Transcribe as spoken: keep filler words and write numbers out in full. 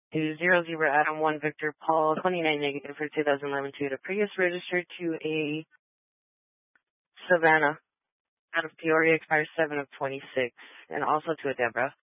to zero zero Adam one Victor Paul twenty-nine negative for two thousand eleven Toyota Prius registered to a Savannah out of Peoria expires seven of twenty-six, and also to a Deborah.